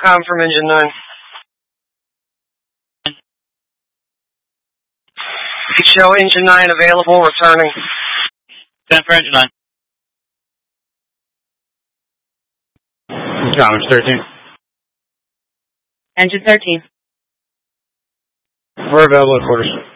com from Engine 9. You can show Engine 9 available, returning. 10 for Engine 9. Commerce 13. Engine 13. We're available at quarters.